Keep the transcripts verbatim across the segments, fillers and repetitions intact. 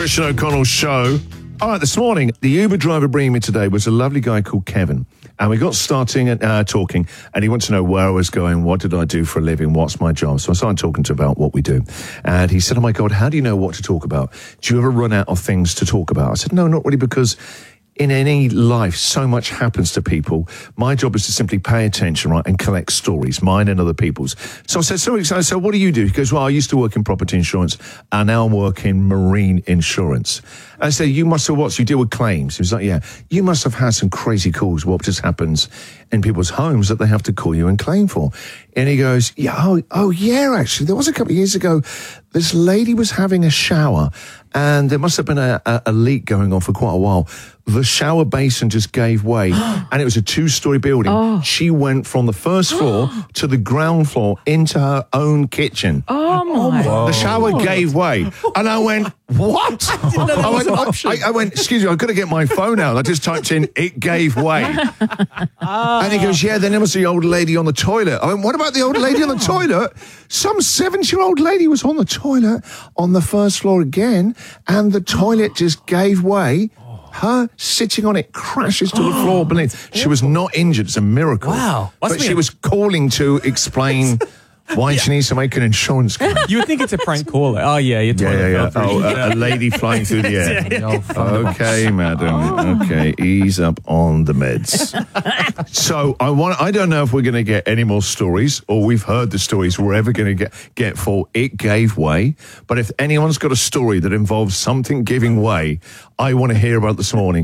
Christian O'Connell Show. All right, this morning, the Uber driver bringing me today was a lovely guy called Kevin. And we got starting at uh, talking, and he wanted to know where I was going, what did I do for a living, what's my job. So I started talking to him about what we do. And he said, oh my God, how do you know what to talk about? Do you ever run out of things to talk about? I said, no, not really, because in any life, so much happens to people. My job is to simply pay attention, right, and collect stories, mine and other people's. So I said, so, so, so what do you do? He goes, well, I used to work in property insurance, and now I work in marine insurance. I said, you must have what? So you deal with claims? He was like, yeah. You must have had some crazy calls, what just happens in people's homes that they have to call you and claim for. And he goes, yeah, oh, oh yeah, actually, there was a couple of years ago, this lady was having a shower, and there must have been a, a, a leak going on for quite a while. The shower basin just gave way, and it was a two-story building. Oh. She went from the first floor to the ground floor into her own kitchen. Oh, my. Whoa. The shower gave way, and I went, what? I, didn't know that I, was went, an option. I, I went, excuse me, I've got to get my phone out. I just typed in, it gave way. Oh. And he goes, yeah, then there was the old lady on the toilet. I went, what about the old lady on the toilet? Some seventy-year-old lady was on the toilet on the first floor again, and the toilet just gave way. Her sitting on it crashes to the floor beneath. She was not injured. It's a miracle. Wow. But she was calling to explain why she needs to make an insurance claim. You would think it's a prank caller. Oh, yeah. You're yeah, yeah, yeah. Oh, a, a lady flying through the air. yeah, yeah. Okay, madam. Okay, ease up on the meds. So I want. I don't know if we're going to get any more stories, or we've heard the stories we're ever going to get, get for It Gave Way. But if anyone's got a story that involves something giving way, I want to hear about it this morning.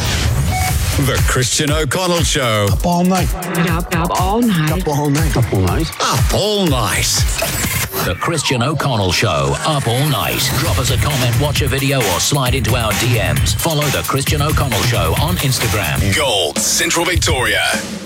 The Christian O'Connell Show. Up all night. Up, up all night. Up all night. Up all night. Up all night. The Christian O'Connell Show, up all night. Drop us a comment, watch a video, or slide into our D Ms. Follow The Christian O'Connell Show on Instagram. Gold, Central Victoria.